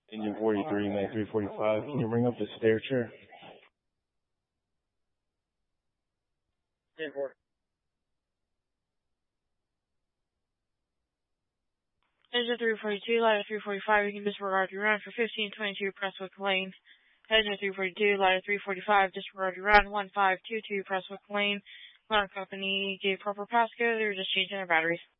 Engine 43, Mag 345. Can you bring up the stair chair? Engine 4. Engine 342, ladder 345, you can disregard your run for 1522 Prestwick Lane. Engine 342, ladder 345, disregard your run 1522 Prestwick Lane. Ladder company gave proper passcode, they were just changing their batteries.